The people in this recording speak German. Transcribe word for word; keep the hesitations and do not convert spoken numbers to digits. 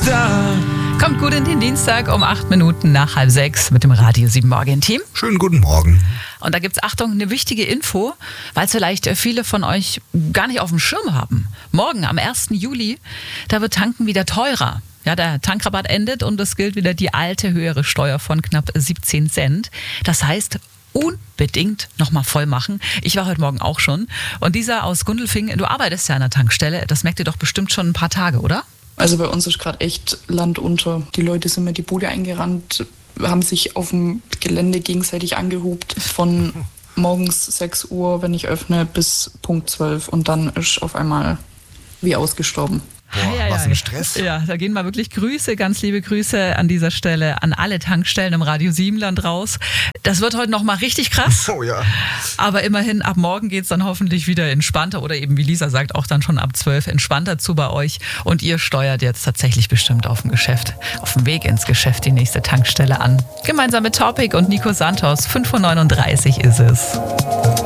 Star. Kommt gut in den Dienstag um acht Minuten nach halb sechs mit dem Radio sieben Morgen-Team. Schönen guten Morgen. Und da gibt's, Achtung, eine wichtige Info, weil es vielleicht viele von euch gar nicht auf dem Schirm haben. Morgen, am ersten Juli, da wird Tanken wieder teurer. Ja, der Tankrabatt endet und es gilt wieder die alte höhere Steuer von knapp siebzehn Cent. Das heißt, unbedingt nochmal voll machen. Ich war heute Morgen auch schon. Und dieser aus Gundelfingen, du arbeitest ja an der Tankstelle, das merkt ihr doch bestimmt schon ein paar Tage, oder? Also bei uns ist gerade echt Land unter. Die Leute sind mir die Bude eingerannt, haben sich auf dem Gelände gegenseitig angehupt von morgens sechs Uhr, wenn ich öffne, bis Punkt zwölf. Und dann ist auf einmal wie ausgestorben. Boah, ja, ja, was ja. ein Stress. Ja, da gehen mal wirklich Grüße, ganz liebe Grüße an dieser Stelle an alle Tankstellen im Radio sieben Land raus. Das wird heute nochmal richtig krass. Oh ja. Aber immerhin, ab morgen geht's dann hoffentlich wieder entspannter oder eben, wie Lisa sagt, auch dann schon ab zwölf entspannter zu bei euch. Und ihr steuert jetzt tatsächlich bestimmt auf dem Geschäft, auf dem Weg ins Geschäft die nächste Tankstelle an. Gemeinsam mit Topic und Nico Santos, fünf Uhr neununddreißig ist es.